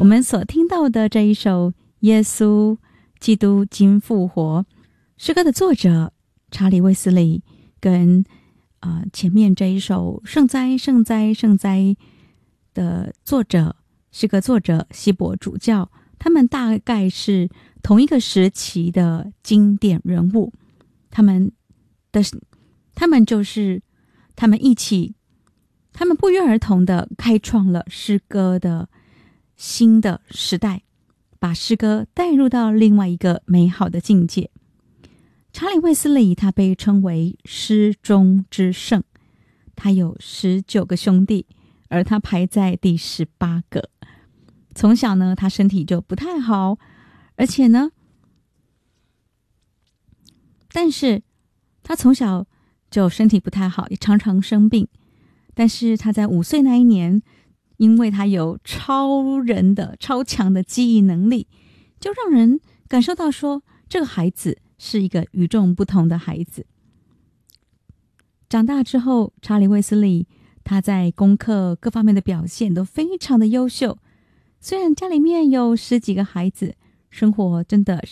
们所听到的这一首《耶稣基督今复活》诗歌的作者查理·卫斯理，跟前面这一首《圣哉圣哉圣哉》的诗歌作者希伯主教，他们大概是同一个时期的经典人物。他们不约而同地开创了诗歌的新的时代，把诗歌带入到另外一个美好的境界。查理·卫斯理他被称为诗中之圣，他有19个兄弟，而他排在第18个。从小呢，他身体就不太好，而且呢，但是他从小就身体不太好，也常常生病。但是他在5岁那一年，因为他有超强的记忆能力，就让人感受到说，这个孩子是一个与众不同的孩子。长大之后，查理·卫斯理他在功课各方面的表现都非常的优秀。虽然家里面有10几个孩子，生活真的